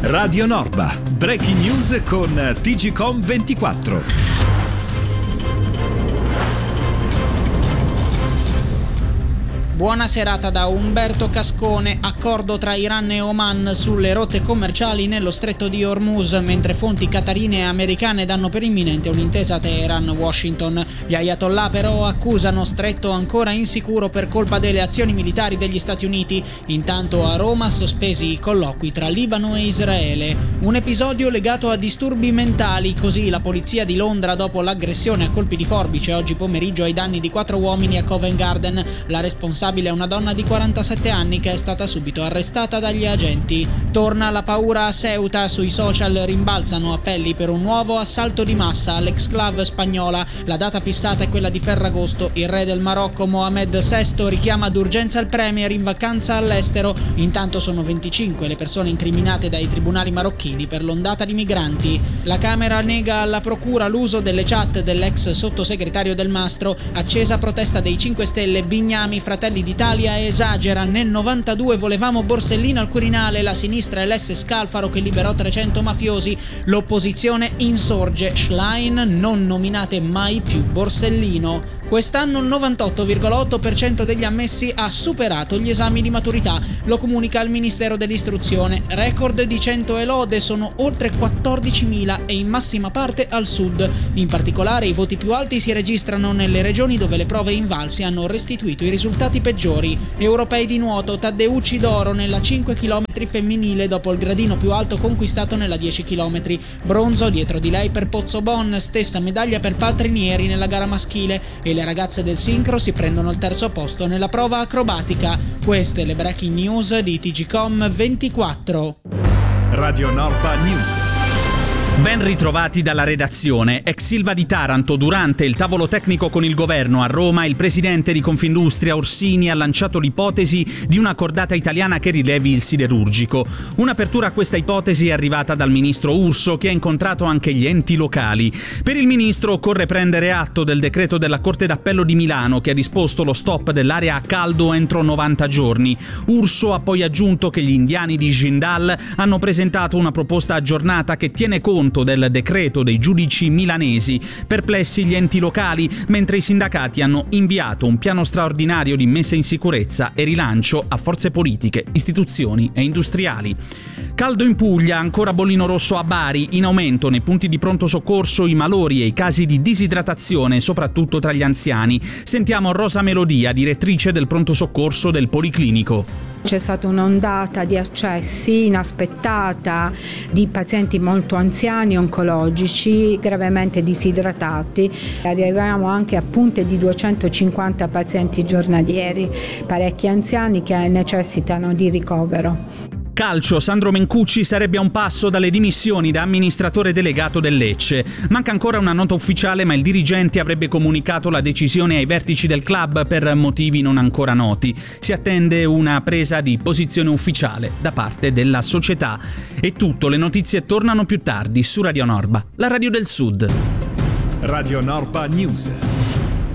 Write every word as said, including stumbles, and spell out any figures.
Radio Norba, breaking news con T G C O M ventiquattro. Buona serata da Umberto Cascone. Accordo tra Iran e Oman sulle rotte commerciali nello stretto di Hormuz, mentre fonti qatarine e americane danno per imminente un'intesa Teheran-Washington. Gli ayatollah però accusano stretto ancora insicuro per colpa delle azioni militari degli Stati Uniti. Intanto a Roma sospesi i colloqui tra Libano e Israele. Un episodio legato a disturbi mentali, così la polizia di Londra dopo l'aggressione a colpi di forbice oggi pomeriggio ai danni di quattro uomini a Covent Garden. La responsabile è una donna di quarantasette anni che è stata subito arrestata dagli agenti. Torna la paura a Ceuta, sui social rimbalzano appelli per un nuovo assalto di massa all'exclave spagnola. La data fissata è quella di Ferragosto. Il re del Marocco Mohammed sesto richiama d'urgenza il premier in vacanza all'estero. Intanto sono venticinque le persone incriminate dai tribunali marocchini per l'ondata di migranti. La Camera nega alla procura l'uso delle chat dell'ex sottosegretario Del Mastro. Accesa protesta dei cinque Stelle, Bignami, Fratelli d'Italia esagera. Nel novantadue volevamo Borsellino al Quirinale, la sinistra e l'S Scalfaro che liberò trecento mafiosi. L'opposizione insorge, Schlein non nominate mai più Borsellino. Quest'anno il novantotto virgola otto per cento degli ammessi ha superato gli esami di maturità, lo comunica il Ministero dell'Istruzione. Record di cento e lode, sono oltre quattordicimila e in massima parte al sud. In particolare i voti più alti si registrano nelle regioni dove le prove invalsi hanno restituito i risultati peggiori. Europei di nuoto, Taddeucci d'oro nella cinque chilometri femminile dopo il gradino più alto conquistato nella dieci chilometri. Bronzo dietro di lei per Pozzobon, stessa medaglia per Paltrinieri nella gara maschile, e le ragazze del sincro si prendono il terzo posto nella prova acrobatica. Queste le breaking news di T G C O M ventiquattro. Radio Norba News. Ben ritrovati dalla redazione. Ex Ilva di Taranto, durante il tavolo tecnico con il governo a Roma, il presidente di Confindustria Orsini ha lanciato l'ipotesi di una cordata italiana che rilevi il siderurgico. Un'apertura a questa ipotesi è arrivata dal ministro Urso, che ha incontrato anche gli enti locali. Per il ministro occorre prendere atto del decreto della Corte d'Appello di Milano che ha disposto lo stop dell'area a caldo entro novanta giorni. Urso ha poi aggiunto che gli indiani di Jindal hanno presentato una proposta aggiornata che tiene conto del decreto dei giudici milanesi. Perplessi gli enti locali, mentre i sindacati hanno inviato un piano straordinario di messa in sicurezza e rilancio a forze politiche, istituzioni e industriali. Caldo in Puglia, ancora bollino rosso a Bari, in aumento nei punti di pronto soccorso i malori e i casi di disidratazione, soprattutto tra gli anziani. Sentiamo Rosa Melodia, direttrice del pronto soccorso del Policlinico. C'è stata un'ondata di accessi inaspettata di pazienti molto anziani, oncologici, gravemente disidratati. Arriviamo anche a punte di duecentocinquanta pazienti giornalieri, parecchi anziani che necessitano di ricovero. Calcio, Sandro Mencucci sarebbe a un passo dalle dimissioni da amministratore delegato del Lecce. Manca ancora una nota ufficiale, ma il dirigente avrebbe comunicato la decisione ai vertici del club per motivi non ancora noti. Si attende una presa di posizione ufficiale da parte della società. È tutto, le notizie tornano più tardi su Radio Norba, la radio del Sud. Radio Norba News.